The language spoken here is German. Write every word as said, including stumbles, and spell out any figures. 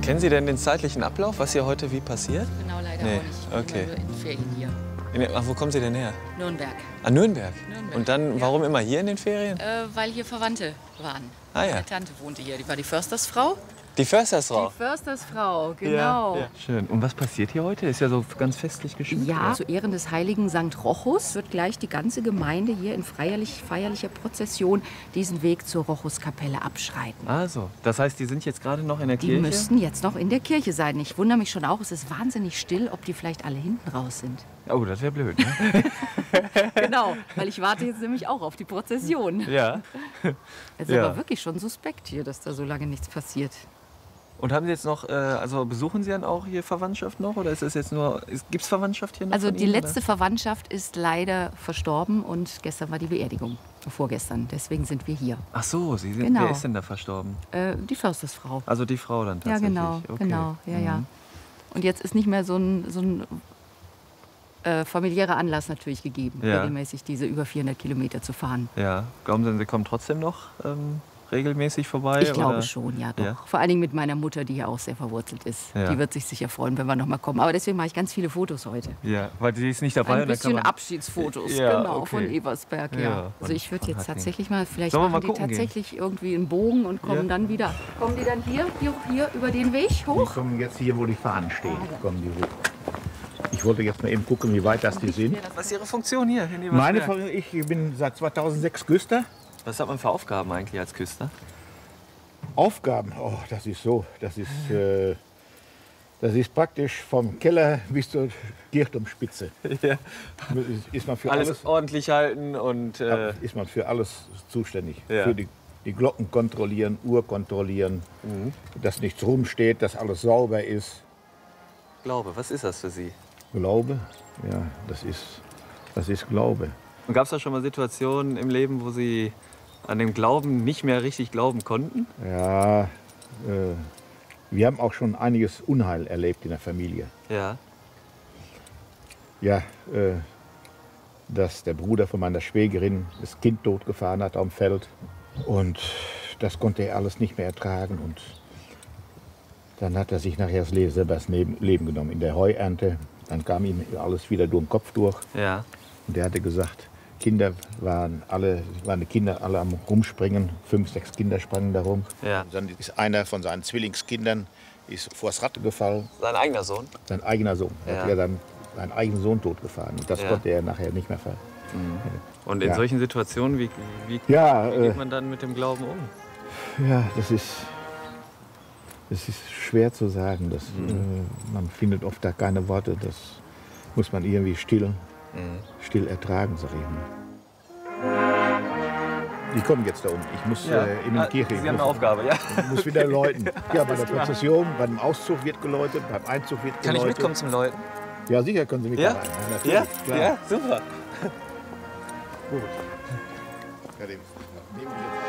Kennen Sie denn den zeitlichen Ablauf, was hier heute wie passiert? Genau, leider Nee, auch nicht. Ich bin okay. immer nur in Ferien hier. In, ach, wo kommen Sie denn her? Nürnberg. Ah, Nürnberg. Nürnberg, Und dann, ja. warum immer hier in den Ferien? Äh, weil hier Verwandte waren. Ah ja. Meine Tante wohnte hier. Die war die Förstersfrau. Die Förstersfrau. Die Förstersfrau, genau. Ja, ja. Schön. Und was passiert hier heute? Ist ja so ganz festlich geschmückt. Ja, zu Ehren des heiligen Sankt Rochus wird gleich die ganze Gemeinde hier in feierlich, feierlicher Prozession diesen Weg zur Rochuskapelle abschreiten. Also, das heißt, die sind jetzt gerade noch in der Die Kirche? müssten jetzt noch in der Kirche sein. Ich wundere mich schon auch, es ist wahnsinnig still, ob die vielleicht alle hinten raus sind. Oh, das wäre blöd, ne? Genau, weil ich warte jetzt nämlich auch auf die Prozession. Ja. Es ist Ja. aber wirklich schon suspekt hier, dass da so lange nichts passiert. Und haben Sie jetzt noch, äh, also besuchen Sie dann auch hier Verwandtschaft noch? Oder ist es jetzt nur, gibt es Verwandtschaft hier noch? Also von die Ihnen, letzte oder? Verwandtschaft ist leider verstorben und gestern war die Beerdigung. Vorgestern, deswegen sind wir hier. Ach so, Sie sind, Genau. wer ist denn da verstorben? Äh, die Förstersfrau. Also die Frau dann Ja, tatsächlich? genau, Okay. genau, ja, ja. Mhm. Und jetzt ist nicht mehr so ein, so ein äh, familiärer Anlass natürlich gegeben, Ja. regelmäßig diese über vierhundert Kilometer zu fahren. Ja, glauben Sie, Sie kommen trotzdem noch ähm, regelmäßig vorbei? Ich glaube oder? schon, ja doch. Ja. Vor allen Dingen mit meiner Mutter, die ja auch sehr verwurzelt ist. Ja. Die wird sich sicher freuen, wenn wir noch mal kommen. Aber deswegen mache ich ganz viele Fotos heute. Ja, weil sie ist nicht dabei. Ein und dann kann bisschen man... Abschiedsfotos, Ja, genau, okay. von Eversberg, ja. Ja, also ich würde von jetzt Hattingen. tatsächlich mal, vielleicht Sollen wir machen mal die gucken gehen? tatsächlich irgendwie einen Bogen und kommen Ja. dann wieder. Kommen die dann hier, hier, hier über den Weg Die hoch? kommen jetzt hier, wo die Fahnen stehen. Kommen die hoch. Ich wollte jetzt mal eben gucken, wie weit das die sind. Was ist Ihre Funktion hier in Meine Ebersberg? Familie, ich bin seit zweitausendsechs Küster. Was hat man für Aufgaben eigentlich als Küster? Aufgaben, oh, das ist so, das ist, äh, das ist praktisch vom Keller bis zur Kirchturmspitze. Ja. Ist man für Alles, alles, ordentlich halten und... Äh, ist man für alles zuständig. Ja. Für die, die Glocken kontrollieren, Uhr kontrollieren, Mhm. dass nichts rumsteht, dass alles sauber ist. Glaube, was ist das für Sie? Glaube, ja, das ist, das ist Glaube. Und gab es da schon mal Situationen im Leben, wo Sie an dem Glauben nicht mehr richtig glauben konnten? Ja, äh, wir haben auch schon einiges Unheil erlebt in der Familie. Ja. Ja, äh, dass der Bruder von meiner Schwägerin das Kind totgefahren hat am Feld. Und das konnte er alles nicht mehr ertragen. Und dann hat er sich nachher das Leben, selber das Leben genommen. In der Heuernte, dann kam ihm alles wieder durch den Kopf durch. Ja. Und der hatte gesagt, Kinder waren alle, waren die Kinder alle am Rumspringen. Fünf, sechs Kinder sprangen da rum. Ja. Und dann ist einer von seinen Zwillingskindern ist vors Rad gefallen. Sein eigener Sohn? Sein eigener Sohn. Er Ja. hat ja dann seinen eigenen Sohn totgefahren. Und das Ja. konnte er nachher nicht mehr fahren. Und in Ja. solchen Situationen, wie, wie, Ja, wie äh, geht man dann mit dem Glauben um? ja, das ist, das ist schwer zu sagen. Das, Mhm. äh, man findet oft da keine Worte. Das muss man irgendwie still, Mhm. still ertragen, sag ich mal. Die kommen jetzt da um. Ich muss Ja. äh, in die Ah, Kirche. Sie Ich haben eine muss, Aufgabe, ja? ich muss wieder läuten. Ja, bei der Prozession, beim Auszug wird geläutet, beim Einzug wird geläutet. Kann ich mitkommen zum Läuten? Ja, sicher können Sie mit Ja? dabei. Ja? Natürlich, klar. Ja, super. Gut. Ja, dem- nehmen wir jetzt